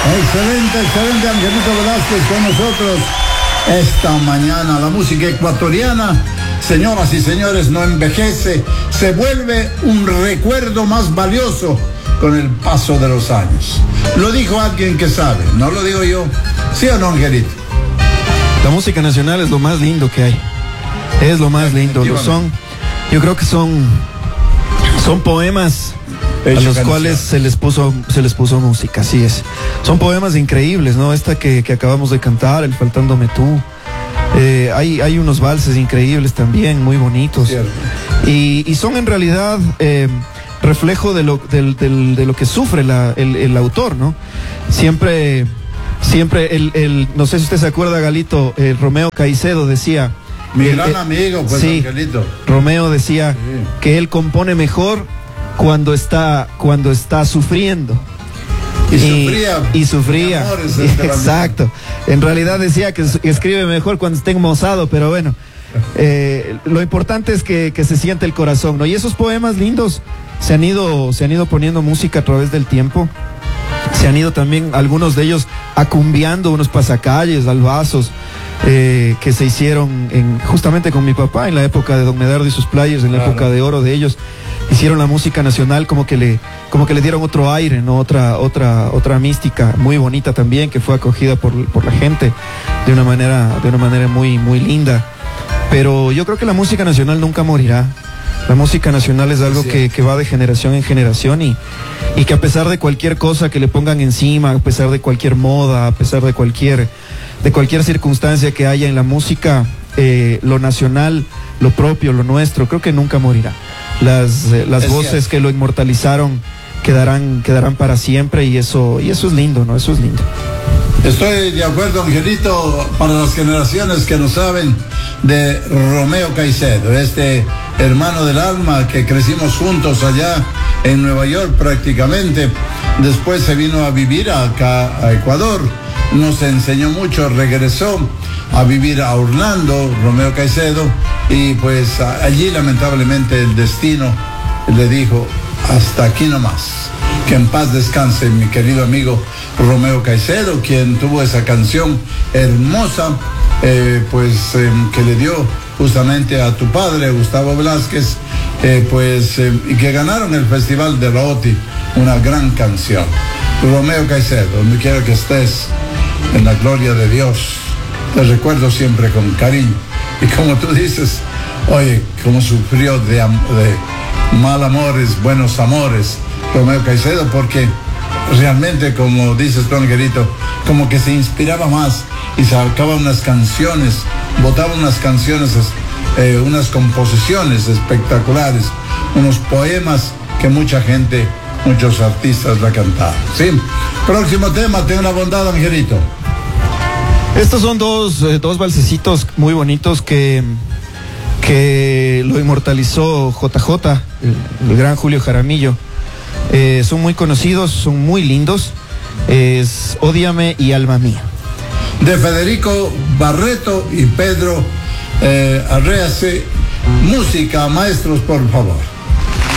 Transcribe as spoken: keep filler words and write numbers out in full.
Excelente, excelente, Angelito Velázquez con nosotros esta mañana. La música ecuatoriana, señoras y señores, no envejece, se vuelve un recuerdo más valioso con el paso de los años. Lo dijo alguien que sabe, no lo digo yo. ¿Sí o no, Angelito? La música nacional es lo más lindo que hay. Es lo más lindo. Lo son, yo creo que son, son poemas a los cuales se les puso se les puso música, así es. Son poemas increíbles, ¿no? Esta que, que acabamos de cantar, el Faltándome Tú. Eh, hay, hay unos valses increíbles también, muy bonitos. Y, y son en realidad eh, reflejo de lo, del, del, de lo que sufre la, el, el autor, ¿no? Siempre, siempre el, el, no sé si usted se acuerda, Galito, el Romeo Caicedo decía... Mi gran eh, amigo, pues, sí, Angelito. Romeo decía sí. que él compone mejor cuando está cuando está sufriendo y, y sufría y sufría amores, exacto. En realidad decía que escribe mejor cuando está enmozado, pero bueno, eh, lo importante es que, que se siente el corazón, ¿no? Y esos poemas lindos se han ido se han ido poniendo música a través del tiempo. Se han ido también algunos de ellos acumbiando, unos pasacalles, albazos, eh, que se hicieron en, justamente con mi papá en la época de Don Medardo y sus players, en la claro. época de oro de ellos. Hicieron la música nacional, como que le como que le dieron otro aire, no otra otra otra mística muy bonita también, que fue acogida por, por la gente de una manera de una manera muy muy linda. Pero yo creo que la música nacional nunca morirá. La música nacional es algo sí. que, que va de generación en generación y, y que a pesar de cualquier cosa que le pongan encima, a pesar de cualquier moda, a pesar de cualquier de cualquier circunstancia que haya en la música, eh, lo nacional, lo propio, lo nuestro, creo que nunca morirá. Las, eh, las voces cierto. que lo inmortalizaron quedarán, quedarán para siempre y eso, y eso es lindo, ¿no? Eso es lindo. Estoy de acuerdo, Angelito, para las generaciones que no saben de Romeo Caicedo, este hermano del alma que crecimos juntos allá en Nueva York prácticamente. Después se vino a vivir acá a Ecuador, nos enseñó mucho, regresó a vivir a Orlando, Romeo Caicedo, y pues allí lamentablemente el destino le dijo hasta aquí nomás. Que en paz descanse mi querido amigo Romeo Caicedo, quien tuvo esa canción hermosa, eh, pues eh, que le dio justamente a tu padre, Gustavo Velázquez, eh, pues eh, y que ganaron el Festival de la O T I, una gran canción. Romeo Caicedo, donde quiera que estés, en la gloria de Dios, te recuerdo siempre con cariño. Y como tú dices, oye, cómo sufrió de, de mal amores, buenos amores, Romeo Caicedo, porque realmente, como dices tú, Angelito, como que se inspiraba más y sacaba unas canciones, botaba unas canciones, eh, unas composiciones espectaculares, unos poemas que mucha gente, muchos artistas la cantaban. ¿Sí? Próximo tema, ten la bondad, Angelito. Estos son dos, eh, dos valsecitos muy bonitos que, que lo inmortalizó J J, el, el gran Julio Jaramillo. Eh, son muy conocidos, son muy lindos. Es Ódiame y Alma Mía. De Federico Barreto y Pedro eh, Arreace. Música, maestros, por favor.